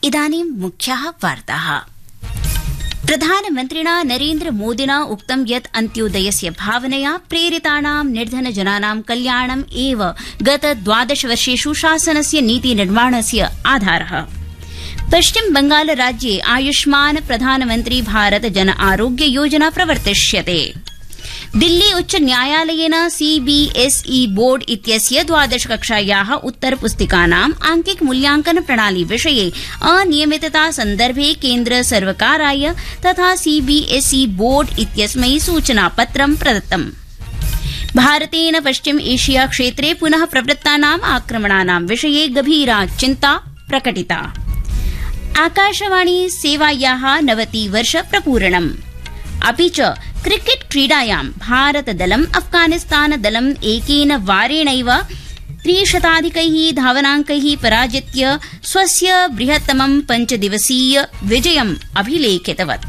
इदानीं मुख्याः वार्ताः। प्रधानमन्त्रिणा नरेन्द्र मोदिना उक्तं यत् अन्त्योदयस्य भावनया प्रेरितानां निर्धनजनानां कल्याणम् एव गत 12 वर्षेषु शासनस्य नीतिनिर्माणस्य आधारः। पश्चिम बंगाल राज्ये आयुष्मान प्रधानमन्त्री भारत जन आरोग्य योजना प्रवर्तिष्यते। दिल्ली उच्च न्यायालयेन सीबीएसई बोर्ड इत्यस्य 12 कक्षायाः उत्तरपुस्तिकानाम् आंकिक मूल्यांकन प्रणाली विषये अनियमितता सन्दर्भे केन्द्र सर्वकाराय तथा सीबीएसई बोर्ड इत्यस्मै सूचनापत्रं प्रदत्तम्। भारतेन पश्चिम एशिया क्षेत्रे पुनः प्रवृत्तानाम् आक्रमणानां विषये गभीरा चिन्ता प्रकटिता। आकाशवाणी सेवायाः 90 वर्ष प्रपूरणम्। अपि च क्रिकेट क्रीडायां भारतदलम् अफगानिस्तानदलम् एकेन वारेणैव 300 धावनाङ्कैः पराजित्य स्वस्य बृहत्तमं 5 दिवसीय विजयम् अभिलेखितवत्।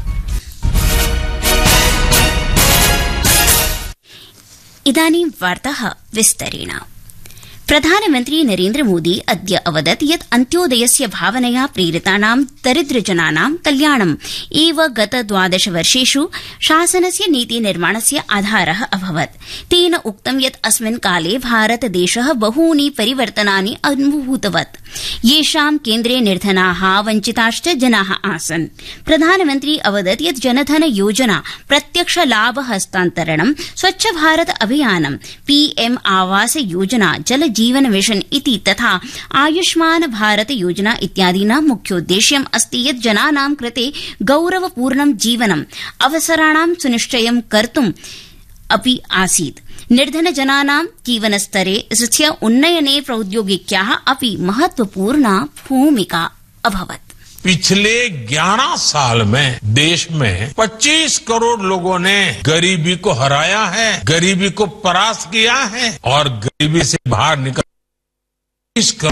इदानीं वार्ताः विस्तरेण। प्रधानमन्त्री नरेन्द्र मोदी अद्य अवदत् यत् अन्त्योदयस्य भावनया प्रेरितानां दरिद्रजनानां कल्याणम् एव गत 12 वर्षेषु शासनस्य नीतिनिर्माणस्य आधारः अभवत्। तेन उक्तं यत् अस्मिन् काले भारतदेशः बहूनि परिवर्तनानि अनुभूतवत्, येषां केन्द्रे निर्धनाः वञ्चिताश्च जनाः आसन्। प्रधानमन्त्री अवदत् यत् जनधन योजना, प्रत्यक्ष लाभ हस्तान्तरणं, स्वच्छ भारत अभियानं, पीएम आवास योजना, जल जीवन मिशन इति तथा आयुष्मान भारत योजना इत्यादीनां मुख्योद्देश्यम् अस्ति यत् जनानां कृते गौरवपूर्णं जीवनम् अवसराणां सुनिश्चयं कर्तुम् अपि आसीत्। निर्धनजनानां जीवनस्तरे स्य उन्नयने प्रौद्योगिक्याः अपि महत्वपूर्णा भूमिका अभवत्। पिछले 11 साल में देश में 25 करोड़ लोगों ने गरीबी को हराया है, गरीबी को परास्त किया है और गरीबी से बाहर निकल 20 करोड़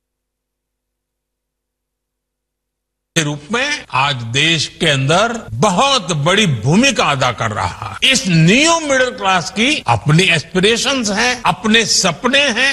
के रूप में आज देश के अंदर बहुत बड़ी भूमिका अदा कर रहा है। इस न्यू मिडिल क्लास की अपनी एस्पिरेशंस हैं, अपने सपने हैं।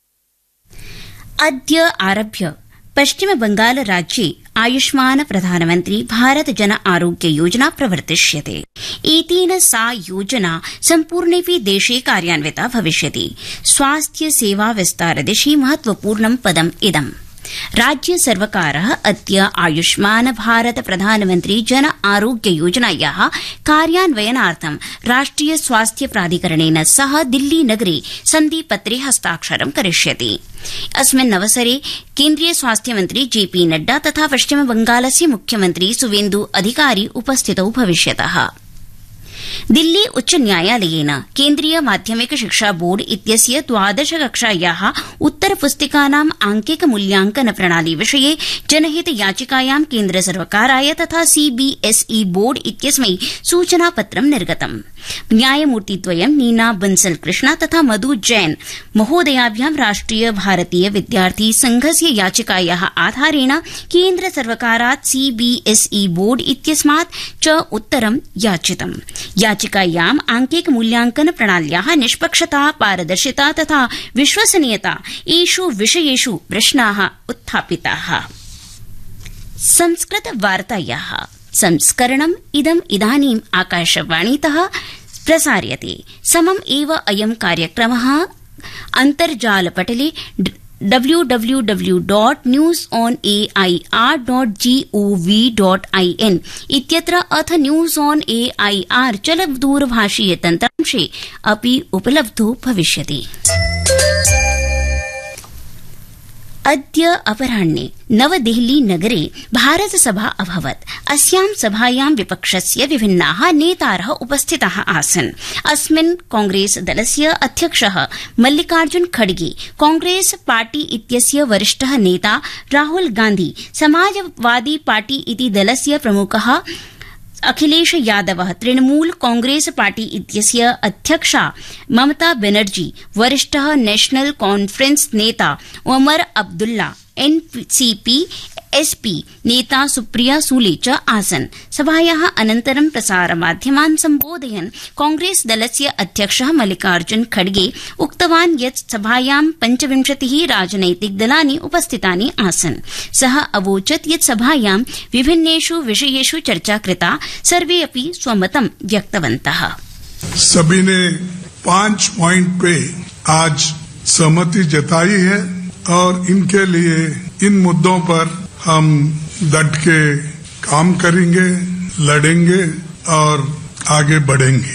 अद्य आरभ्य पश्चिम बंगाल राज्ये आयुष्मान प्रधानमन्त्री भारत जन आरोग्य योजना प्रवर्तिष्यते। एतेन सा योजना सम्पूर्णेऽपि देशे कार्यान्विता भविष्यति। स्वास्थ्य सेवा विस्तारदिशि महत्वपूर्णं पदम् इदम्। राज्य सर्वकारः अद्य आयुष्मान भारत प्रधानमन्त्री जन आरोग्य योजनायाः कार्यान्वयनार्थं राष्ट्रिय स्वास्थ्य प्राधिकरणेन सह दिल्ली नगरे सन्धिपत्रे हस्ताक्षरं करिष्यति। अस्मिन् अवसरे केन्द्रीय स्वास्थ्य मन्त्री जेपी नड्डा तथा पश्चिम बंगालस्य मुख्यमन्त्री सुवेन्दु अधिकारी उपस्थितौ भविष्यतः। दिल्ली उच्च न्यायालयेन केन्द्रीय माध्यमिक शिक्षा बोर्ड इत्यस्य 12 कक्षायाः उत्तरपुस्तिकानाम् आंकिक मूल्यांकन प्रणाली विषये जनहित याचिकायां केन्द्र सर्वकाराय तथा सीबीएसई बोर्ड इत्यस्मै सूचनापत्रं निर्गतम्। न्यायमूर्तिद्वयं नीना बंसल कृष्णा तथा मधु जैन महोदयाभ्यां राष्ट्रिय भारतीय विद्यार्थी संघस्य याचिकायाः आधारेण केन्द्र सर्वकारात् सीबीएसई बोर्ड इत्यस्मात् च उत्तरं याचितम्। याचिकायाम् आंकिक मूल्यांकन प्रणाल्याः निष्पक्षता, पारदर्शिता तथा विश्वसनीयता एषु विषयेषु प्रश्नाः उत्थापिताः। संस्कृत वार्तायाः संस्करणम् इदानीम् आकाशवाणीतः प्रसार्यते। समम् एव अयं कार्यक्रमः अन्तर्जालपटले www.newsonair.gov.in इत्यत्र अथ न्यूज ऑन एआईआर चलदूरभाषीय तन्त्रांशे अपि उपलब्धो भविष्यति। अद्य अपराह्ने नवदेहली नगरे भारत सभा अभवत्। अस्यां सभायां विपक्षस्य विभिन्नाः नेतारः उपस्थिताः आसन्। अस्मिन् कांग्रेस दलस्य अध्यक्षः मल्लिकार्जुन खड़गे, कांग्रेस पार्टी इत्यस्य वरिष्ठः नेता राहुल गांधी, समाजवादी पार्टी इति दलस्य प्रमुखः अखिलेश यादवः, तृणमूल कांग्रेस पार्टी इत्यस्य अध्यक्षा ममता बनर्जी, वरिष्ठः नेशनल कॉन्फ्रेंस नेता उमर अब्दुल्ला, एनसीपी एसपी नेता सुप्रिया सूले च आसन्। सभायाः अनन्तरं प्रसारमाध्यमान् सम्बोधयन् कांग्रेस दलस्य अध्यक्षः मल्लिकार्जुन खड़गे उक्तवान् यत् सभायां 25 राजनैतिक दलानि उपस्थितानि आसन्। सः अवोचत् यत् सभायां विभिन्नेषु विषयेषु चर्चा कृता, सर्वे अपि स्वमतं व्यक्तवन्तः। सभी ने 5 पॉइंट पे आज सहमति जताई है और इनके लिए इन मुद्दों पर हम डट के काम करेंगे, लड़ेंगे और आगे बढ़ेंगे।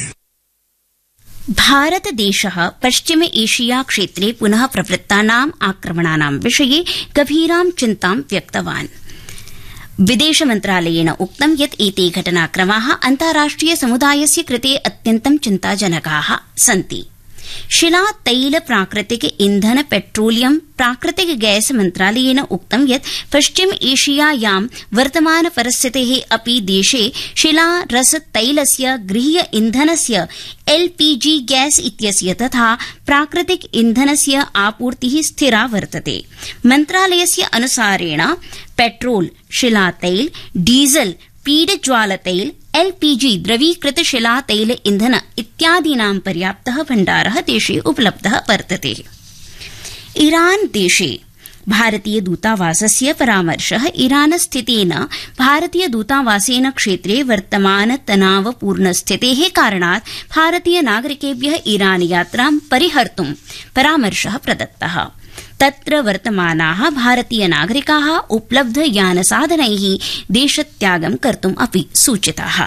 भारतदेशः पश्चिम एशिया क्षेत्रे पुनः प्रवृत्तानाम् आक्रमणानां विषये गभीरां चिन्तां व्यक्तवान्। विदेश मन्त्रालयेन उक्तं यत् एते घटनाक्रमाः अन्ताराष्ट्रिय समुदायस्य कृते अत्यन्तं चिन्ताजनकाः सन्ति। शिला तैल प्राकृतिक ईंधन पेट्रोलियम प्राकृतिक गैस मन्त्रालयेन उक्तं यत् पश्चिम एशियायां वर्तमान परिस्थितेः अपि देशे शिला रस तैलस्य गृह्य ईंधनस्य एलपीजी गैस इत्यस्य तथा प्राकृतिक ईंधनस्य आपूर्तिः स्थिरा वर्तते। मन्त्रालयस्य अनुसारेण पेट्रोल, शिला तैल, डीजल, पीडज्वाल तैल, एलपीजी द्रवीकृत शिला तैल ईंधन इत्यादीनां पर्याप्तः भण्डारः देशे उपलब्धः वर्तते। ईरान देशे भारतीय दूतावासस्य परामर्शः ईरान स्थितेन भारतीय दूतावासेन क्षेत्रे वर्तमान तनावपूर्ण स्थितेः कारणात् भारतीय नागरिकेभ्यः ईरान यात्रां परिहर्तुं परामर्शः प्रदत्तः। तत्र वर्तमानाः भारतीय नागरिकाः उपलब्ध यानसाधनैः देशत्यागं कर्तुम् अपि सूचिताः।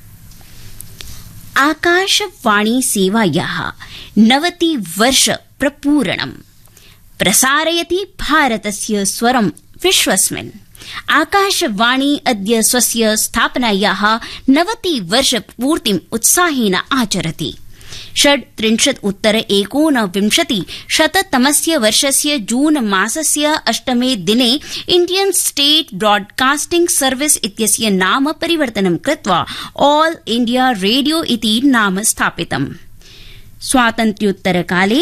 आकाशवाणी सेवायाः 90 वर्ष प्रपूरणम् प्रसारयति भारतस्य स्वरं विश्वस्मिन्। आकाशवाणी अद्य स्वस्य स्थापनायाः 90 वर्ष पूर्तिम् उत्साहेन आचरति। 37-19 वर्षस्य जून मासस्य 8 दिने इंडियन स्टेट ब्रॉडकास्टिंग सर्विस इत्यस्य नाम परिवर्तनं कृत्वा ऑल इंडिया रेडियो इति नाम स्थापितम्। स्वातन्त्र्योत्तरकाले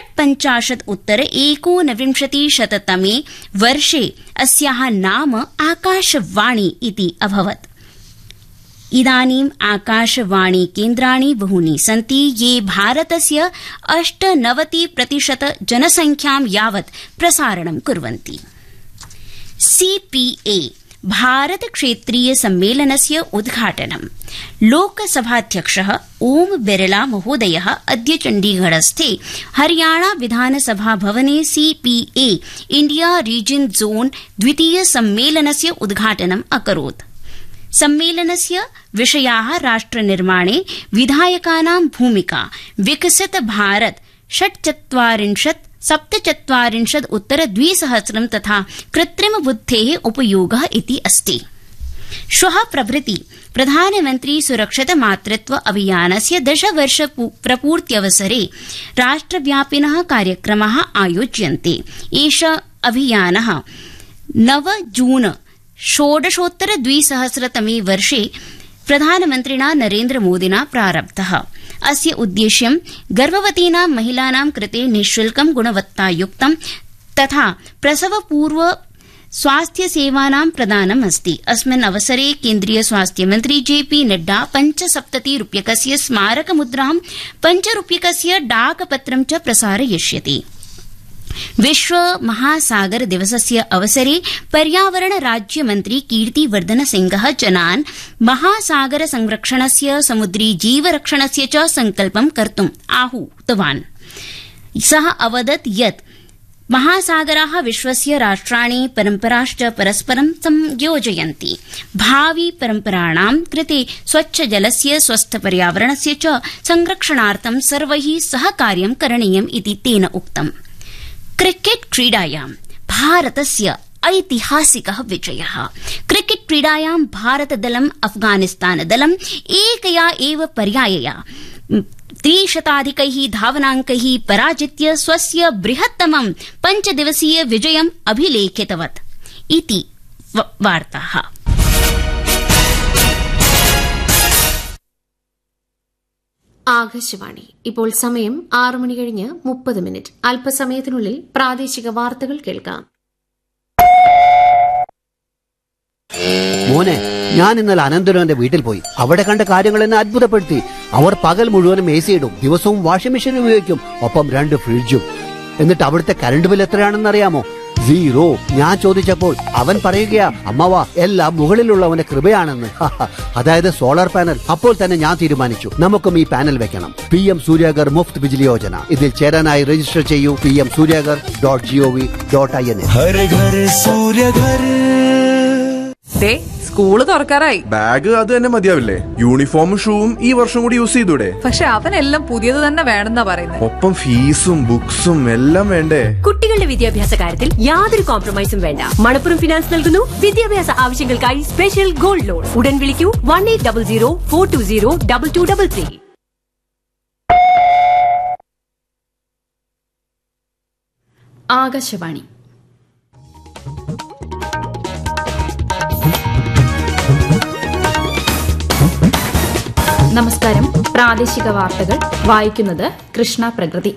55-19 वर्षे अस्याः नाम आकाशवाणी इति अभवत्। इदानीम् आकाशवाणी केन्द्राणि बहूनि सन्ति, ये भारतस्य 98% जनसंख्यां यावत् प्रसारणं कुर्वन्ति। सीपीए भारत क्षेत्रीय सम्मेलनस्य उद्घाटनं लोकसभाध्यक्षः ओम बिरला महोदयः अद्य चण्डीगढस्थे हरियाणा विधानसभा भवने सीपीए इंडिया रीजन जोन द्वितीय सम्मेलनस्य उद्घाटनम् अकरोत्। सम्मेलनस्य विषयाः राष्ट्रनिर्माणे विधायकानां भूमिका, विकसित भारत 47-2000 तथा कृत्रिम बुद्धेः उपयोगः इति अस्ति। श्वः प्रभृति प्रधानमन्त्री सुरक्षित मातृत्व अभियानस्य 10 वर्ष प्रपूर्त्यवसरे राष्ट्रव्यापिनः कार्यक्रमाः आयोज्यन्ते। एष अभियानः 9 जून 2016 वर्षे प्रधानमन्त्रिणा नरेन्द्र मोदिना प्रारब्धः। अस्य उद्देश्यं गर्भवतीनां महिलानां कृते निःशुल्कं गुणवत्तायुक्तं तथा प्रसवपूर्व स्वास्थ्य सेवानां प्रदानम् अस्ति। अस्मिन् अवसरे केन्द्रीय स्वास्थ्य मन्त्री जेपी नड्डा 75 रूप्यकस्य स्मारक मुद्रां, 5 रूप्यकस्य डाकपत्रं च प्रसारयिष्यति। विश्व महासागर दिवसस्य अवसरे पर्यावरण राज्य मन्त्री कीर्तिवर्धन सिंहः जनान् महासागर संरक्षणस्य, समुद्री जीवरक्षणस्य च संकल्पं कर्तुम् आहूतवान्। सः अवदत् यत् महासागराः विश्वस्य राष्ट्राणि परम्पराश्च परस्परं संयोजयन्ति। भावि परम्पराणां कृते स्वच्छ जलस्य, स्वस्थ पर्यावरणस्य च संरक्षणार्थं सर्वैः सहकार्यं करणीयम् इति तेन उक्तम्। क्रिकेट क्रीडायां भारतस्य ऐतिहासिकः विजयः। क्रिकेट क्रीडायां भारतदलम् अफगानिस्तानदलम् एकया एव पर्यायया 300 धावनाङ्कैः पराजित्य स्वस्य बृहत्तमं 5 दिवसीय विजयम् अभिलेखितवत् इति वार्ताः। ആകാശവാണി. ഇപ്പോൾ സമയം 6:30. അല്പസമയത്തിനുള്ളിൽ പ്രാദേശിക വാർത്തകൾ കേൾക്കാം. മോനെ, ഞാൻ ഇന്നലെ അനന്തരവന്റെ വീട്ടിൽ പോയി. അവിടെ കണ്ട കാര്യങ്ങൾ എന്നെ അത്ഭുതപ്പെടുത്തി. അവർ പകൽ മുഴുവനും AC ഇടും, ദിവസവും വാഷിംഗ് മെഷീൻ ഉപയോഗിക്കും, ഒപ്പം 2 ഫ്രിഡ്ജും. എന്നിട്ട് അവിടുത്തെ കറണ്ട് ബിൽ എത്രയാണെന്ന് അറിയാമോ? 0. ഞാൻ ചോദിച്ചപ്പോൾ അവൻ പറയുകയാ, അമ്മവാ, എല്ലാം മുകളിലുള്ളവന്റെ കൃപയാണെന്ന്. അതായത് സോളാർ പാനൽ. അപ്പോൾ തന്നെ ഞാൻ തീരുമാനിച്ചു, നമുക്കും ഈ പാനൽ വെക്കണം. PM സൂര്യാഗർ മുഫ്ത് ബിജ്ലി യോജന. ഇതിൽ ചേരാനായി രജിസ്റ്റർ ചെയ്യൂ pmsuryagar.gov.in. സ്കൂള് തുറക്കാറായി. ബാഗ് അത് തന്നെ മതിയാവില്ലേ? യൂണിഫോമും ഷൂവും ഈ വർഷം കൂടി യൂസ് ചെയ്തൂടെ? പക്ഷെ അവനെല്ലാം പുതിയത് തന്നെ വേണമെന്നാ പറയുന്നത്. ഒപ്പം ഫീസും ബുക്സും എല്ലാം വേണ്ടേ? കുട്ടികളുടെ വിദ്യാഭ്യാസ കാര്യത്തിൽ യാതൊരു കോംപ്രമൈസും വേണ്ട. മണപ്പുറം ഫിനാൻസ് നൽകുന്നു വിദ്യാഭ്യാസ ആവശ്യങ്ങൾക്കായി സ്പെഷ്യൽ ഗോൾഡ് ലോൺ. ഉടൻ വിളിക്കൂ 1800-420-2233. ആകാശവാണി. നമസ്കാരം. പ്രാദേശിക വാർത്തകൾ വായിക്കുന്നത് കൃഷ്ണ പ്രകൃതി.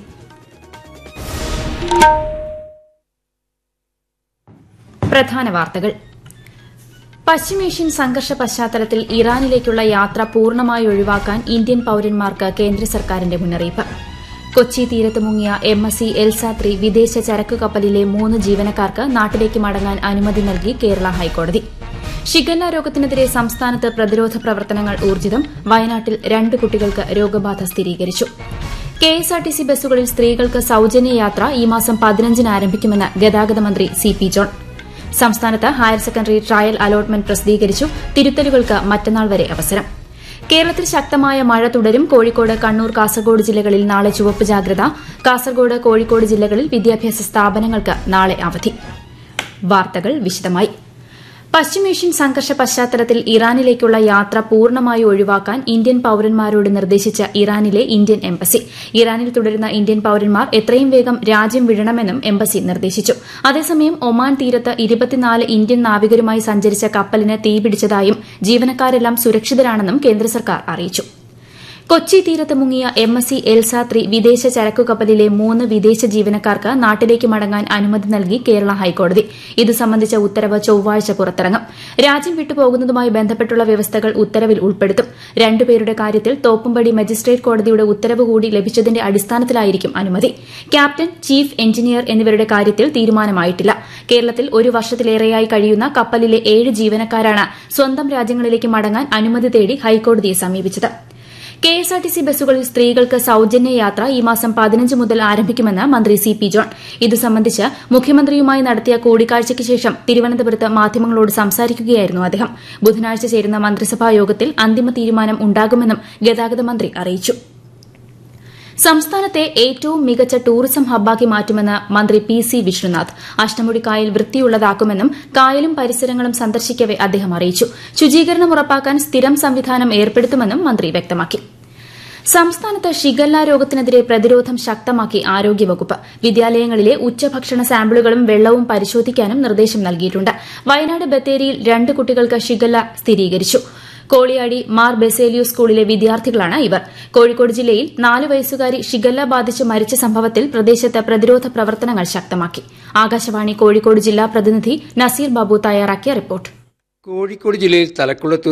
പ്രധാന വാർത്തകൾ. പശ്ചിമേഷ്യൻ സംഘർഷ പശ്ചാത്തലത്തിൽ ഇറാനിലേക്കുള്ള യാത്ര പൂർണ്ണമായി ഒഴിവാക്കാൻ ഇന്ത്യൻ പൌരന്മാർക്ക് കേന്ദ്ര സർക്കാരിന്റെ മുന്നറിയിപ്പ്. കൊച്ചി തീരത്ത് മുങ്ങിയ MSC എൽസ 3 വിദേശ ചരക്കു കപ്പലിലെ 3 ജീവനക്കാർക്ക് നാട്ടിലേക്ക് മടങ്ങാൻ അനുമതി നൽകി കേരള ഹൈക്കോടതി. ഷിഗല്ല രോഗത്തിനെതിരെ സംസ്ഥാനത്ത് പ്രതിരോധ പ്രവർത്തനങ്ങൾ ഊർജിതം. വയനാട്ടിൽ 2 കുട്ടികൾക്ക് രോഗബാധ സ്ഥിരീകരിച്ചു. KSRTC ബസ്സുകളിൽ സ്ത്രീകൾക്ക് സൌജന്യ യാത്ര ഈ മാസം 15-ന് ആരംഭിക്കുമെന്ന് ഗതാഗത മന്ത്രി CP ജോൺ. സംസ്ഥാനത്ത് ഹയർ സെക്കൻഡറി ട്രയൽ അലോട്ട്മെന്റ് പ്രസിദ്ധീകരിച്ചു. തിരുത്തലുകൾക്ക് മറ്റന്നാൾ വരെ അവസരം. കേരളത്തിൽ ശക്തമായ മഴ തുടരും. കോഴിക്കോട്, കണ്ണൂർ, കാസർഗോഡ് ജില്ലകളിൽ നാളെ ചുവപ്പ് ജാഗ്രത. കാസർഗോഡ്, കോഴിക്കോട് ജില്ലകളിൽ വിദ്യാഭ്യാസ സ്ഥാപനങ്ങൾക്ക് നാളെ അവധി. വാർത്തകൾ വിശദമായി. പശ്ചിമേഷ്യൻ സംഘർഷ പശ്ചാത്തലത്തിൽ ഇറാനിലേക്കുള്ള യാത്ര പൂർണ്ണമായി ഒഴിവാക്കാൻ ഇന്ത്യൻ പൌരന്മാരോട് നിർദ്ദേശിച്ച ഇറാനിലെ ഇന്ത്യൻ എംബസി. ഇറാനിൽ തുടരുന്ന ഇന്ത്യൻ പൌരന്മാർ എത്രയും വേഗം രാജ്യം വിടണമെന്നും എംബസി നിർദ്ദേശിച്ചു. അതേസമയം ഒമാൻ തീരത്ത് 24 ഇന്ത്യൻ നാവികരുമായി സഞ്ചരിച്ച കപ്പലിന് തീപിടിച്ചതായും ജീവനക്കാരെല്ലാം സുരക്ഷിതരാണെന്നും കേന്ദ്ര സർക്കാർ അറിയിച്ചു. കൊച്ചി തീരത്ത് മുങ്ങിയ MSC എൽസ 3 വിദേശ ചരക്കു കപ്പലിലെ 3 വിദേശ ജീവനക്കാർക്ക് നാട്ടിലേക്ക് മടങ്ങാൻ അനുമതി നൽകി കേരള ഹൈക്കോടതി. ഇത് സംബന്ധിച്ച ഉത്തരവ് ചൊവ്വാഴ്ച പുറത്തിറങ്ങും. രാജ്യം വിട്ടുപോകുന്നതുമായി ബന്ധപ്പെട്ടുള്ള വ്യവസ്ഥകൾ ഉത്തരവിൽ ഉൾപ്പെടുത്തും. 2 പേരുടെ കാര്യത്തിൽ തോപ്പുംപടി മജിസ്ട്രേറ്റ് കോടതിയുടെ ഉത്തരവ് കൂടി ലഭിച്ചതിന്റെ അടിസ്ഥാനത്തിലായിരിക്കും അനുമതി. ക്യാപ്റ്റൻ, ചീഫ് എഞ്ചിനീയർ എന്നിവരുടെ കാര്യത്തിൽ തീരുമാനമായിട്ടില്ല. കേരളത്തിൽ 1 വർഷത്തിലേറെയായി കഴിയുന്ന കപ്പലിലെ 7 ജീവനക്കാരാണ് സ്വന്തം രാജ്യങ്ങളിലേക്ക് മടങ്ങാൻ അനുമതി തേടി ഹൈക്കോടതിയെ സമീപിച്ചത്. KSRTC ബസ്സുകളിൽ സ്ത്രീകൾക്ക് സൌജന്യ യാത്ര ഈ മാസം 15 മുതൽ ആരംഭിക്കുമെന്ന് മന്ത്രി CP ജോൺ. ഇത് സംബന്ധിച്ച് മുഖ്യമന്ത്രിയുമായി നടത്തിയ കൂടിക്കാഴ്ചയ്ക്ക് ശേഷം തിരുവനന്തപുരത്ത് മാധ്യമങ്ങളോട് സംസാരിക്കുകയായിരുന്നു അദ്ദേഹം. ബുധനാഴ്ച ചേരുന്ന മന്ത്രിസഭാ യോഗത്തിൽ അന്തിമ തീരുമാനം ഉണ്ടാകുമെന്നും ഗതാഗത മന്ത്രി അറിയിച്ചു. സംസ്ഥാനത്തെ ഏറ്റവും മികച്ച ടൂറിസം ഹബ്ബാക്കി മാറ്റുമെന്ന് മന്ത്രി PC വിഷ്ണുനാഥ്. അഷ്ടമുടി കായൽ വൃത്തിയുള്ളതാക്കുമെന്നും കായലും പരിസരങ്ങളും സന്ദർശിക്കവെ അദ്ദേഹം അറിയിച്ചു. ശുചീകരണം ഉറപ്പാക്കാൻ സ്ഥിരം സംവിധാനം ഏർപ്പെടുത്തുമെന്നും മന്ത്രി വ്യക്തമാക്കി. സംസ്ഥാനത്ത് ഷിഗല്ല രോഗത്തിനെതിരെ പ്രതിരോധം ശക്തമാക്കി ആരോഗ്യവകുപ്പ്. വിദ്യാലയങ്ങളിലെ ഉച്ചഭക്ഷണ സാമ്പിളുകളും വെള്ളവും പരിശോധിക്കാനും നിർദ്ദേശം നൽകിയിട്ടുണ്ട്. വയനാട് ബത്തേരിയിൽ 2 കുട്ടികൾക്ക് ഷിഗല്ല സ്ഥിരീകരിച്ചു. കോളിയാടി മാർ ബെസേലിയോ സ്കൂളിലെ വിദ്യാർത്ഥികളാണ് ഇവർ. കോഴിക്കോട് ജില്ലയിൽ 4 വയസ്സുകാരി ഷിഗല്ല ബാധിച്ച് മരിച്ച സംഭവത്തിൽ പ്രദേശത്ത് പ്രതിരോധ പ്രവർത്തനങ്ങൾ ശക്തമാക്കി. ആകാശവാണി കോഴിക്കോട് ജില്ലാ പ്രതിനിധി നസീർ ബാബു തയ്യാറാക്കിയ റിപ്പോർട്ട്. കോഴിക്കോട് ജില്ലയിൽ തലക്കുളത്തൂർ